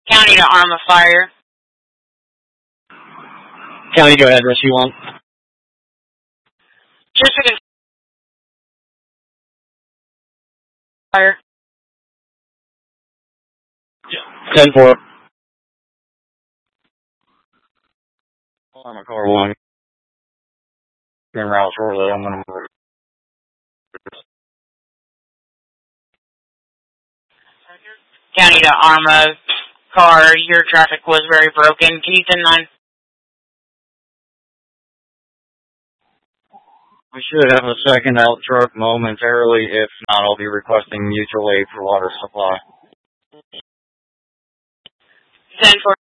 County to Arma Fire. County, go ahead, address you want. Just a fire. 10-4. I'm a car one. In route shortly. I'm going to move. County to Arma car. Your traffic was very broken. Can you 10-9? We should have a second out truck momentarily. If not, I'll be requesting mutual aid for water supply. 10-4.